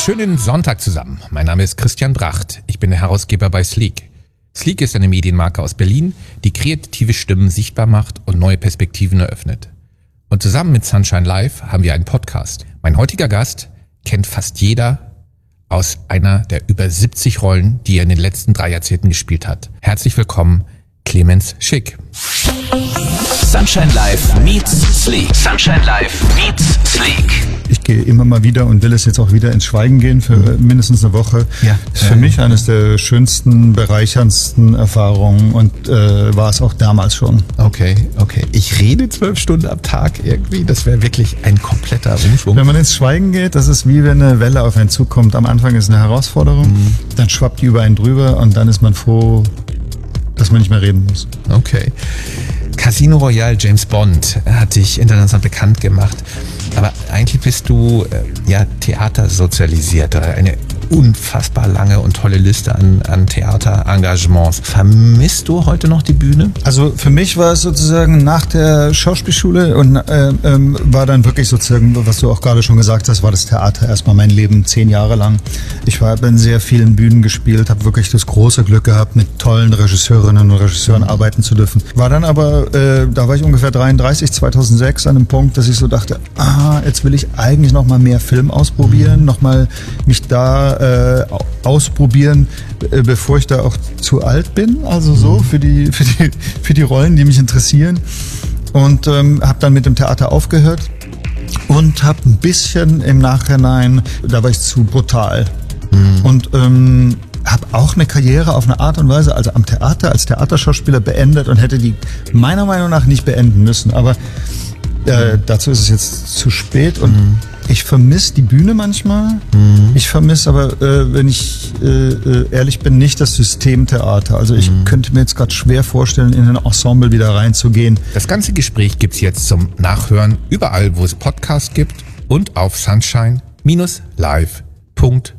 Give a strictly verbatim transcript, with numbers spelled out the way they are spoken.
Schönen Sonntag zusammen. Mein Name ist Christian Bracht. Ich bin der Herausgeber bei Sleek. Sleek ist eine Medienmarke aus Berlin, die kreative Stimmen sichtbar macht und neue Perspektiven eröffnet. Und zusammen mit Sunshine Live haben wir einen Podcast. Mein heutiger Gast kennt fast jeder aus einer der über siebzig Rollen, die er in den letzten drei Jahrzehnten gespielt hat. Herzlich willkommen, Clemens Schick. Sunshine Live meets Sleek. Sunshine Live meets Sleek. Ich gehe immer mal wieder und will es jetzt auch wieder ins Schweigen gehen für mhm. mindestens eine Woche. Ja. Ist für ja. mich eines der schönsten, bereicherndsten Erfahrungen und äh, war es auch damals schon. Okay, okay. Ich rede zwölf Stunden am Tag irgendwie. Das wäre wirklich ein kompletter Umschwung. Wenn man ins Schweigen geht, das ist wie wenn eine Welle auf einen zukommt. Am Anfang ist eine Herausforderung, mhm. dann schwappt die über einen drüber und dann ist man froh, dass man nicht mehr reden muss. Okay. Casino Royale, James Bond hat dich international bekannt gemacht. Aber eigentlich bist du äh, ja theatersozialisiert. Eine unfassbar lange und tolle Liste an, an Theaterengagements. Vermisst du heute noch die Bühne? Also für mich war es sozusagen nach der Schauspielschule und äh, ähm, war dann wirklich sozusagen, was du auch gerade schon gesagt hast, war das Theater erstmal mein Leben, zehn Jahre lang. Ich war in sehr vielen Bühnen gespielt, habe wirklich das große Glück gehabt, mit tollen Regisseurinnen und Regisseuren mhm. arbeiten zu dürfen. War dann aber, äh, da war ich ungefähr dreiunddreißig, zweitausendsechs an einem Punkt, dass ich so dachte, ah, jetzt will ich eigentlich noch mal mehr Film ausprobieren, mhm. noch mal mich da äh, ausprobieren, äh, bevor ich da auch zu alt bin, also so mhm. für die für die für die Rollen, die mich interessieren, und ähm, habe dann mit dem Theater aufgehört und habe ein bisschen im Nachhinein, da war ich zu brutal mhm. und ähm, habe auch eine Karriere auf eine Art und Weise, also am Theater als Theaterschauspieler beendet und hätte die meiner Meinung nach nicht beenden müssen, aber Äh, dazu ist es jetzt zu spät und mhm. ich vermisse die Bühne manchmal. Mhm. Ich vermisse aber, äh, wenn ich äh, ehrlich bin, nicht das Systemtheater. Also ich mhm. könnte mir jetzt gerade schwer vorstellen, in ein Ensemble wieder reinzugehen. Das ganze Gespräch gibt's jetzt zum Nachhören überall, wo es Podcasts gibt und auf sunshine Bindestrich live Punkt